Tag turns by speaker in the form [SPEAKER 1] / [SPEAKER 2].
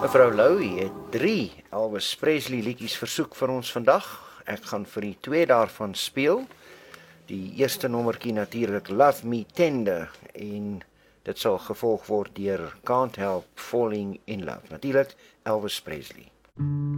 [SPEAKER 1] Mevrou Louw het 3 Elvis Presley liedjies versoek vir ons vandag. Ek gaan vir die 2 daarvan speel. Die eerste nommertjie natuurlik Love Me Tender en dit sal gevolg word deur Can't Help Falling in Love. Natuurlik Elvis Presley.